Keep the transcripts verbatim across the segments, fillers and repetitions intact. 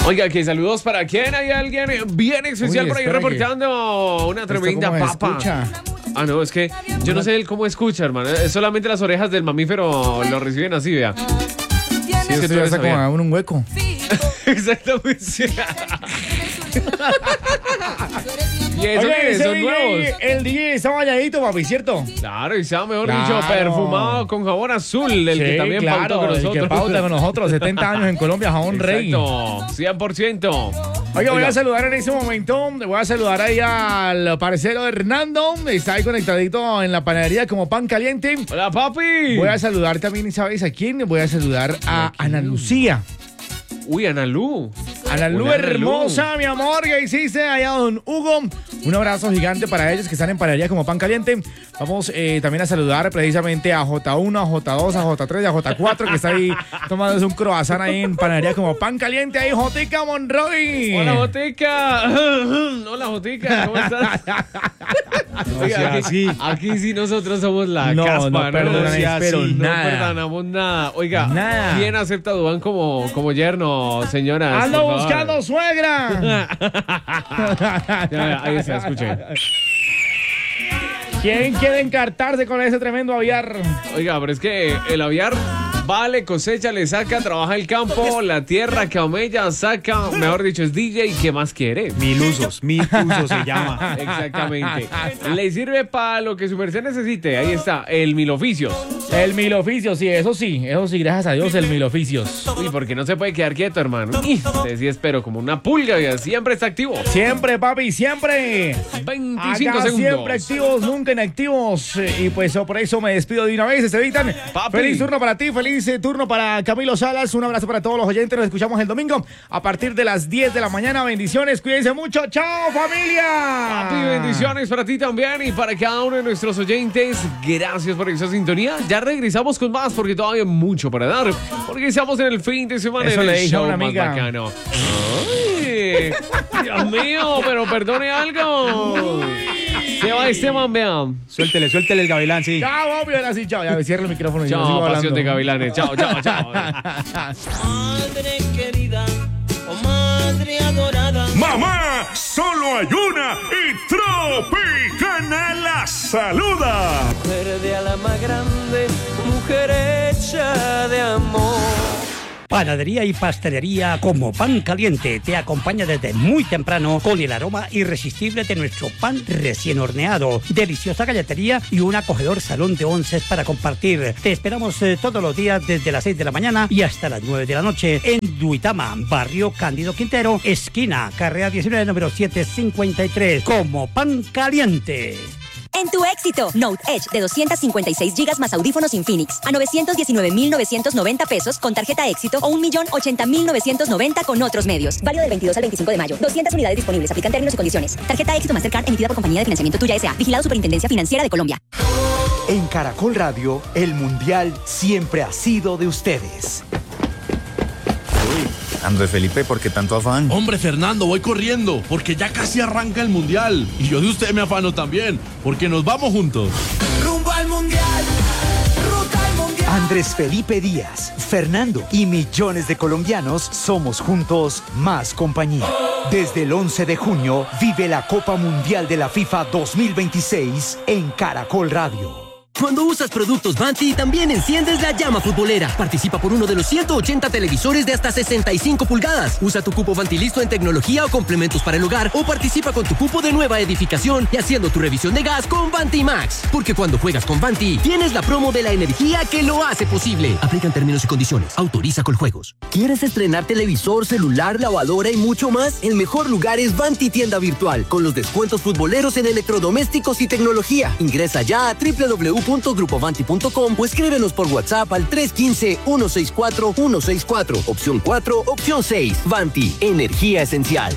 Oiga, que saludos para quién. Hay alguien bien especial Uy, por ahí espera reportando que... una tremenda ¿Esto cómo se papa. escucha? Ah, no, es que yo no sé él cómo escucha, hermano. Es solamente las orejas del mamífero lo reciben así, vea. Sí, es que esto tú ya no está como sabías. en un hueco. Exactamente. Y eso Oye, que ese son D J, nuevos. el D J está bañadito, papi, ¿cierto? Claro, y está, mejor Claro. dicho, perfumado con jabón azul, el Sí, que también claro, pautó con el nosotros. que pauta con nosotros, setenta años en Colombia, jabón rey. Exacto, cien por ciento. Oiga, voy Oiga. a saludar en este momento, voy a saludar ahí al parcero Hernando, está ahí conectadito en la panadería como pan caliente. Hola, papi. Voy a saludar también, ¿sabes a quién? Voy a saludar a Ana Lucía. Uy, Analú. Ana Lu Hola, Ana Lu. hermosa, mi amor, ¿qué hiciste? Allá don Hugo. Un abrazo gigante para ellos que están en panadería como pan caliente. Vamos eh, también a saludar precisamente a J uno, a J dos, a J tres, a J cuatro que está ahí tomándose un croissant ahí en panadería como pan caliente. Ahí, Jotica Monroy. Hola, Jotica. Hola, Jotica, ¿cómo estás? Oiga, sea aquí, así. aquí sí nosotros somos la No, caspa, no ¿no? perdonan, sea pero así, nada. No perdonamos nada. Oiga, Nada. ¿quién acepta a Duván como, como yerno, señora? ¡Ando buscando suegra! Ya, ya, ahí está, escuché. ¿Quién quiere encartarse con ese tremendo aviar? Oiga, pero es que el aviar vale, cosecha, le saca, trabaja el campo, la tierra, camella, saca, mejor dicho, es D J, ¿qué más quiere? Mil usos, mil usos se llama. Exactamente. Le sirve para lo que su merced necesite. Ahí está, el mil oficios. El mil oficios, sí, eso sí, eso sí, gracias a Dios, el mil oficios. Uy, porque no se puede quedar quieto, hermano. Y usted sí espero como una pulga, ya, siempre está activo. Siempre, papi, siempre. veinticinco Acá segundos. siempre activos, nunca inactivos. Eh, Y pues oh, por eso me despido de una vez, Estevitan. Papi. Feliz turno para ti, feliz eh, turno para Camilo Salas. Un abrazo para todos los oyentes. Nos escuchamos el domingo a partir de las diez de la mañana. Bendiciones, cuídense mucho. ¡Chao, familia! Papi, bendiciones para ti también y para cada uno de nuestros oyentes. Gracias por esa sintonía. Ya regresamos con más porque todavía hay mucho para dar. Porque estamos en el fin de semana Eso en le el dije a show una más amiga. bacano. Ay, Dios mío, pero perdone algo. Se va este man, vean. Suéltele, suéltele el gavilán, sí. Chao, obvio, ahora sí, chao. Ya me cierro el micrófono y yo sigo Chao, hablando. pasión de gavilanes. Chao, chao, chao. Madre querida, oh madre adorada. Mamá, solo hay una y Tropicana la saluda. Verde a la más grande, mujer hecha de amor. Panadería y pastelería como Pan Caliente te acompaña desde muy temprano con el aroma irresistible de nuestro pan recién horneado, deliciosa galletería y un acogedor salón de onces para compartir. Te esperamos eh, todos los días desde las seis de la mañana y hasta las nueve de la noche en Duitama, barrio Cándido Quintero, esquina Carrera diecinueve, número setecientos cincuenta y tres, como Pan Caliente. En tu éxito, Note Edge de doscientos cincuenta y seis gigas más audífonos Infinix a novecientos diecinueve mil novecientos noventa pesos con tarjeta éxito o un millón ochenta mil novecientos noventa con otros medios. Válido del veintidós al veinticinco de mayo. doscientas unidades disponibles. Aplican términos y condiciones. Tarjeta éxito Mastercard emitida por Compañía de Financiamiento Tuya S A. Vigilado Superintendencia Financiera de Colombia. En Caracol Radio, el Mundial siempre ha sido de ustedes. Andrés Felipe, ¿por qué tanto afán? Hombre, Fernando, voy corriendo, porque ya casi arranca el Mundial. Y yo de usted me afano también, porque nos vamos juntos. Rumbo al mundial, ruta al mundial. Andrés Felipe Díaz, Fernando y millones de colombianos somos juntos más compañía. Desde el once de junio, vive la Copa Mundial de la FIFA dos mil veintiséis en Caracol Radio. Cuando usas productos Vanti, también enciendes la llama futbolera. Participa por uno de los ciento ochenta televisores de hasta sesenta y cinco pulgadas. Usa tu cupo Vanti listo en tecnología o complementos para el hogar o participa con tu cupo de nueva edificación y haciendo tu revisión de gas con Vanti Max. Porque cuando juegas con Vanti, tienes la promo de la energía que lo hace posible. Aplican términos y condiciones. Autoriza Coljuegos. ¿Quieres estrenar televisor, celular, lavadora y mucho más? El mejor lugar es Vanti Tienda Virtual, con los descuentos futboleros en electrodomésticos y tecnología. Ingresa ya a doble u doble u doble u punto grupo vanti punto com o escríbenos por WhatsApp al tres uno cinco, uno seis cuatro, uno seis cuatro, opción cuatro, opción seis. Vanti, energía esencial.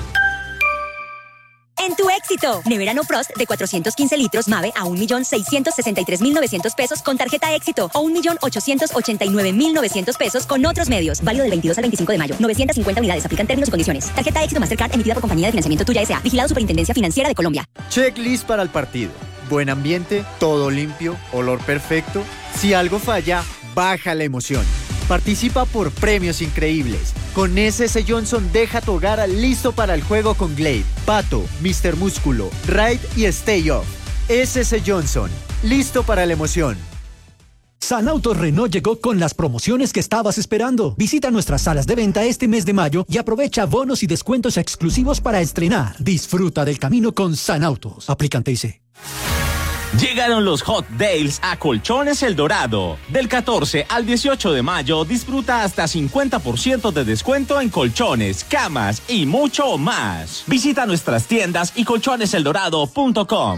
En tu éxito, Nevera No Frost de cuatrocientos quince litros Mave a un millón seiscientos sesenta y tres mil novecientos pesos con tarjeta éxito o un millón ochocientos ochenta y nueve mil novecientos pesos con otros medios. Válido del veintidós al veinticinco de mayo. novecientas cincuenta unidades. Aplican términos y condiciones. Tarjeta éxito Mastercard emitida por Compañía de Financiamiento Tuya S A. Vigilado Superintendencia Financiera de Colombia. Checklist para el partido. Buen ambiente, todo limpio, olor perfecto. Si algo falla, baja la emoción. Participa por premios increíbles. Con S S Johnson deja tu hogar listo para el juego con Glade, Pato, mister Músculo, Ride y Stay Off. S S Johnson, listo para la emoción. Sanautos Renault llegó con las promociones que estabas esperando. Visita nuestras salas de venta este mes de mayo y aprovecha bonos y descuentos exclusivos para estrenar. Disfruta del camino con Sanautos. Aplican T I C. Llegaron los Hot Deals a Colchones El Dorado. Del catorce al dieciocho de mayo disfruta hasta cincuenta por ciento de descuento en colchones, camas y mucho más. Visita nuestras tiendas y colchones el dorado punto com.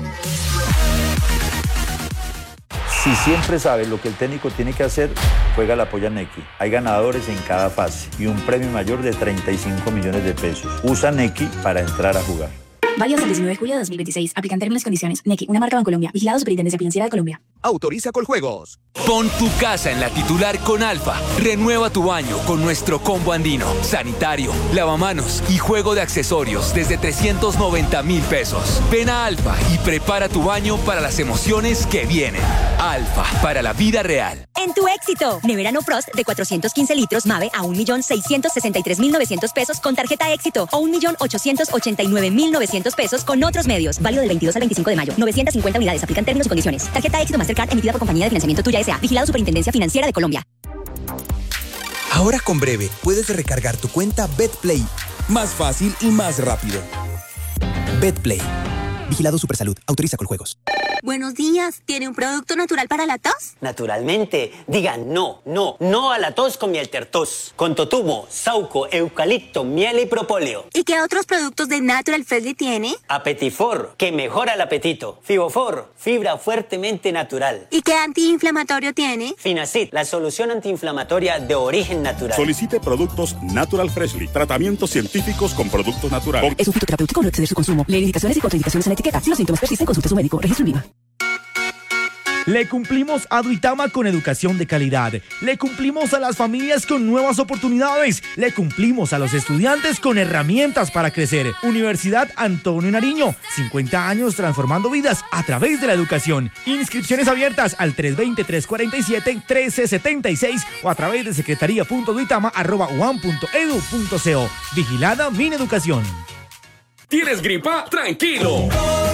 Si siempre sabes lo que el técnico tiene que hacer, juega la Polla Nequi. Hay ganadores en cada fase y un premio mayor de treinta y cinco millones de pesos. Usa Nequi para entrar a jugar. Válido hasta el diecinueve de julio de dos mil veintiséis. Aplican términos y condiciones. Nequi, una marca Bancolombia. Vigilado Superintendencia Financiera de Colombia. Autoriza Coljuegos. Pon tu casa en la titular con Alfa. Renueva tu baño con nuestro combo andino, sanitario, lavamanos y juego de accesorios desde trescientos noventa mil pesos. Ven a Alfa y prepara tu baño para las emociones que vienen. Alfa, para la vida real. En tu éxito, Nevera No Frost de cuatrocientos quince litros Mave a un millón seiscientos sesenta y tres mil novecientos pesos con tarjeta Éxito o un millón ochocientos ochenta y nueve mil novecientos pesos con otros medios. Válido del veintidós al veinticinco de mayo. novecientas cincuenta unidades. Aplican términos y condiciones. Tarjeta Éxito Mastercard emitida por Compañía de Financiamiento Tuya S A. Vigilado Superintendencia Financiera de Colombia. Ahora con Breve puedes recargar tu cuenta BetPlay. Más fácil y más rápido. BetPlay. Vigilado Supersalud. Autoriza Coljuegos. Buenos días. ¿Tiene un producto natural para la tos? Naturalmente. Digan no, no, no a la tos con miel tertos. Con totumo, sauco, eucalipto, miel y propóleo. ¿Y qué otros productos de Natural Freshly tiene? Apetifor, que mejora el apetito. Fibofor, fibra fuertemente natural. ¿Y qué antiinflamatorio tiene? Finacid, la solución antiinflamatoria de origen natural. Solicite productos Natural Freshly. Tratamientos científicos con productos naturales. Es un fitoterapéutico, no exceder su consumo. Lee indicaciones y contraindicaciones en la etiqueta. Si los síntomas persisten, consulte a su médico. Registro en Viva. Le cumplimos a Duitama con educación de calidad. Le cumplimos a las familias con nuevas oportunidades. Le cumplimos a los estudiantes con herramientas para crecer. Universidad Antonio Nariño. cincuenta años transformando vidas a través de la educación. Inscripciones abiertas al tres dos cero, tres cuatro siete, uno tres siete seis o a través de secretaría punto duitama arroba uam punto edu punto co. Vigilada Mineducación. ¿Tienes gripa? ¡Tranquilo!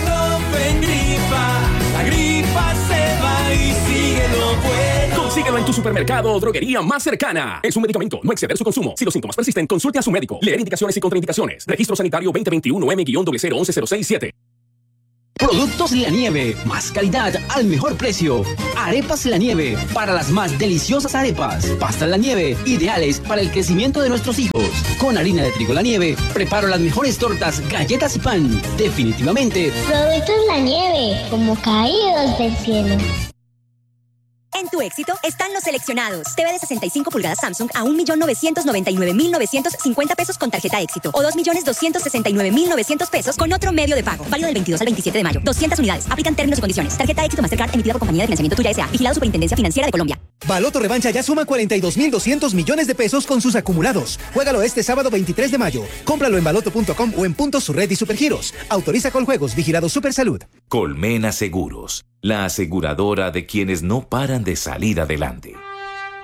La gripa se va y síguelo bueno. Consíguelo en tu supermercado o droguería más cercana. Es un medicamento, no exceder su consumo. Si los síntomas persisten, consulte a su médico. Leer indicaciones y contraindicaciones. Registro sanitario veinte veintiuno M cero cero once cero seis siete. Productos La Nieve, más calidad al mejor precio. Arepas La Nieve, para las más deliciosas arepas. Pastas La Nieve, ideales para el crecimiento de nuestros hijos. Con harina de trigo La Nieve, preparo las mejores tortas, galletas y pan. Definitivamente. Productos La Nieve, como caídos del cielo. En tu éxito están los seleccionados. T V de sesenta y cinco pulgadas Samsung a un millón novecientos noventa y nueve mil novecientos cincuenta pesos con tarjeta Éxito o dos millones doscientos sesenta y nueve mil novecientos pesos con otro medio de pago. Válido del veintidós al veintisiete de mayo. doscientas unidades. Aplican términos y condiciones. Tarjeta Éxito Mastercard emitida por Compañía de Financiamiento Tuya S A. Vigilado Superintendencia Financiera de Colombia. Baloto Revancha ya suma cuarenta y dos mil doscientos millones de pesos con sus acumulados. Juégalo este sábado veintitrés de mayo. Cómpralo en baloto punto com o en puntos Surred y Supergiros. Autoriza Coljuegos. Vigilado Supersalud. Colmena Seguros, la aseguradora de quienes no paran de salir adelante.